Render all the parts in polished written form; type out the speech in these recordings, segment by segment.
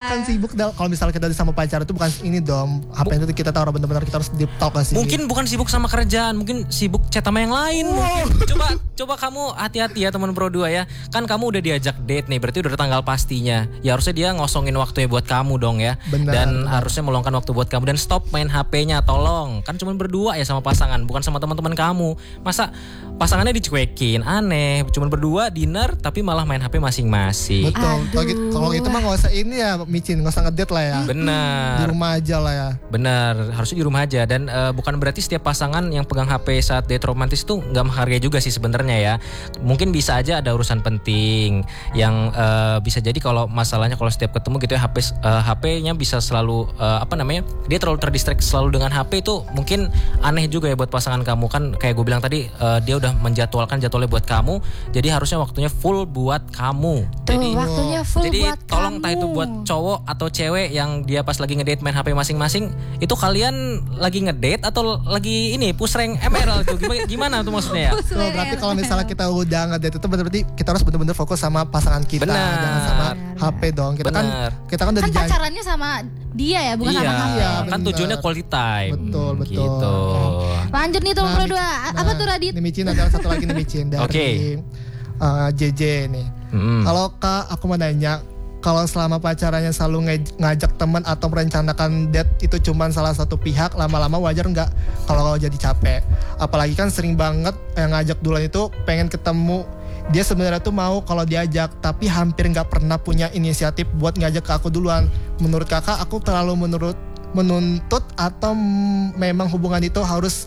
bukan sibuk kalau misalnya kita sama pacar itu bukan ini dong. HP itu kita taruh benar-benar kita harus deep talk sih. Mungkin bukan sibuk sama kerjaan, mungkin sibuk chat sama yang lain. Coba kamu hati-hati ya teman Pro 2 ya. Kan kamu udah diajak date nih, berarti udah tanggal pastinya. Ya harusnya dia ngosongin waktunya buat kamu dong ya. Dan harusnya meluangkan waktu buat kamu dan stop main HP-nya, tolong. Kan cuma berdua ya sama pasangan, bukan sama teman-teman kamu. Masa pasangannya dicuekin, aneh. Cuma berdua dinner tapi malah main HP masing-masing. Betul. Kalau gitu mah nggak usah ini ya, micin, nggak usah ngedate lah ya. Benar. Di rumah aja lah ya. Benar, harusnya di rumah aja. Dan bukan berarti setiap pasangan yang pegang HP saat date romantis itu nggak menghargai juga sih sebenarnya ya. Mungkin bisa aja ada urusan penting yang bisa jadi kalau masalahnya kalau setiap ketemu gitu ya HP-nya bisa selalu dia terlalu terdistract selalu dengan HP itu mungkin aneh juga ya buat pasangan kamu. Kan kayak gue bilang tadi dia udah menjadwalkan jadwalnya buat kamu, jadi harusnya waktunya full buat kamu. Waktunya full jadi buat tolong kamu. entah itu buat cowok atau cewek yang dia pas lagi ngedate main HP masing-masing, itu kalian lagi ngedate atau lagi ini push rank MRL tuh gimana tuh maksudnya ya? Berarti kalau misalnya kita udah ngedate itu berarti kita harus benar-benar fokus sama pasangan kita, jangan sama HP dong. Kita kan udah kan pacarannya sama dia ya, bukan sama HP. Kan tujuannya quality time. Betul. Gitu. Lanjut nih teman Pro 2. Apa tuh Radit? Nih Micin ada satu lagi nih Micin dari JJ nih. Kalau Kak, aku mau nanya, kalau selama pacarannya selalu ngajak teman atau merencanakan date itu cuman salah satu pihak, lama-lama wajar nggak kalau jadi capek? Apalagi kan sering banget yang ngajak duluan itu pengen ketemu, dia sebenarnya tuh mau kalau diajak, tapi hampir nggak pernah punya inisiatif buat ngajak ke aku duluan. Menurut kakak, aku terlalu menuntut atau memang hubungan itu harus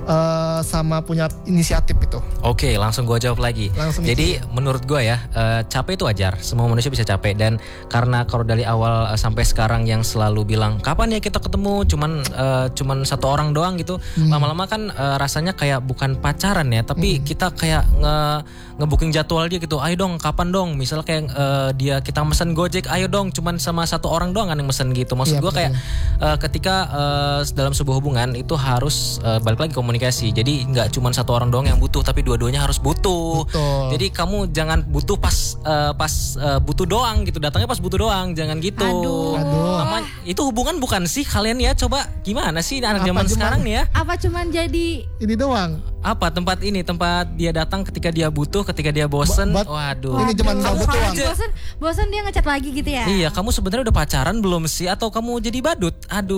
sama punya inisiatif itu? Oke, langsung gue jawab lagi. Jadi menurut gue ya, capek itu wajar. Semua manusia bisa capek. Dan karena kalau dari awal sampai sekarang yang selalu bilang kapan ya kita ketemu, cuman satu orang doang gitu. Lama-lama kan rasanya kayak bukan pacaran ya, tapi kita kayak ngebooking jadwal dia gitu. Ayo dong, kapan dong? Misal kayak kita mesen Gojek, ayo dong, cuman sama satu orang doang kan yang mesen gitu. Maksud gue kayak ketika dalam sebuah hubungan itu harus balik lagi komunikasi. Jadi nggak cuma satu orang doang yang butuh, tapi dua-duanya harus butuh. Betul. Jadi kamu jangan butuh pas butuh doang gitu, datangnya pas butuh doang, jangan gitu. Aduh. Itu hubungan bukan sih kalian ya? Coba gimana sih anak zaman sekarang nih ya? Apa cuman jadi ini doang? Apa tempat dia datang ketika dia butuh, ketika dia bosen. Waduh. Ini cuman kamu butuh doang. Bosen dia ngechat lagi gitu ya? Iya, kamu sebenarnya udah pacaran belum sih? Atau kamu jadi badut?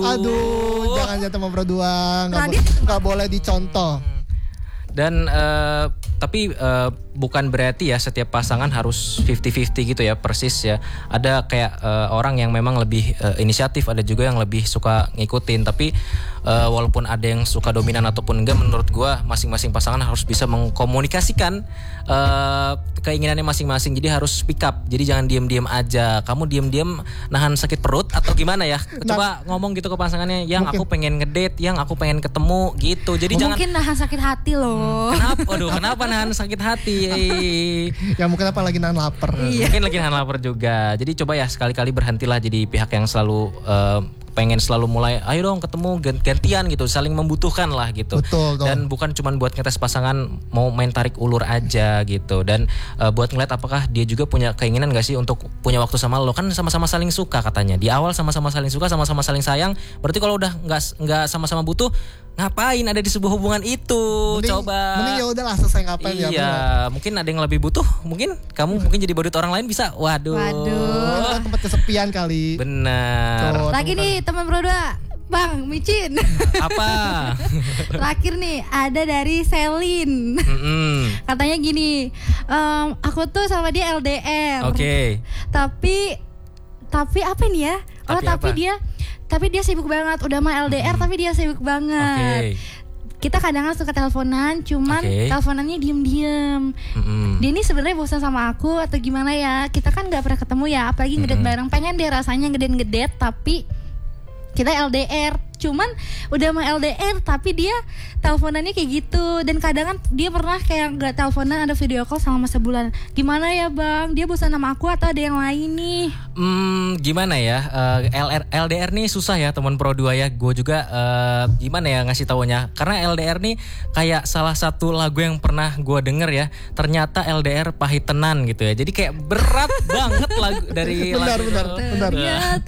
Aduh. Jangan jatuh sama berdua, nggak boleh dicontoh. Dan tapi bukan berarti ya setiap pasangan harus 50-50 gitu ya, persis ya. Ada kayak orang yang memang lebih inisiatif, ada juga yang lebih suka ngikutin. Tapi walaupun ada yang suka dominan ataupun enggak, menurut gue masing-masing pasangan harus bisa mengkomunikasikan keinginannya masing-masing. Jadi harus speak up. Jadi jangan diam-diam aja. Kamu diam-diam nahan sakit perut atau gimana ya? Coba ngomong gitu ke pasangannya, yang aku pengen ngedate, yang aku pengen ketemu gitu. Jadi mungkin nahan sakit hati loh. Kenapa? Aduh, kenapa nahan sakit hati? Ya mungkin apa lagi nahan lapar. Mungkin lagi nahan lapar juga. Jadi coba ya sekali-kali berhentilah jadi pihak yang selalu pengen selalu mulai, ayo dong ketemu, gantian gitu, saling membutuhkan lah gitu. Betul. Dan bukan cuman buat ngetes pasangan mau main tarik ulur aja gitu. Dan buat ngeliat apakah dia juga punya keinginan gak sih untuk punya waktu sama lo. Kan sama-sama saling suka katanya. Di awal sama-sama saling suka, sama-sama saling sayang. Berarti kalau udah nggak sama-sama butuh, ngapain ada di sebuah hubungan itu? Mending ya udahlah, selesai ngapain ya. Iya, mungkin ada yang lebih butuh, mungkin kamu mungkin jadi badut orang lain bisa. Waduh. Tempat kesepian kali. Benar. Lagi nih teman Pro 2, Bang Micin. Apa? Terakhir nih ada dari Selin. Katanya gini, aku tuh sama dia LDR. Oke. Tapi apa nih ya? Tapi dia sibuk banget. Udah mah LDR tapi dia sibuk banget. Kita kadang suka teleponan, cuman teleponannya diem-diem. Dia ini sebenarnya bosan sama aku atau gimana ya? Kita kan nggak pernah ketemu ya, apalagi ngedate bareng. Pengen deh rasanya ngedate tapi kita LDR. Cuman udah mau LDR tapi dia teleponannya kayak gitu. Dan kadang kan dia pernah kayak gak teleponan, ada video call selama sebulan. Gimana ya Bang? Dia bosan sama aku atau ada yang lain nih? Gimana ya, LDR nih susah ya teman Pro 2 ya. Gue juga gimana ya ngasih taunya. Karena LDR nih kayak salah satu lagu yang pernah gue denger ya. Ternyata LDR pahit tenan gitu ya. Jadi kayak berat banget lagu dari Benar.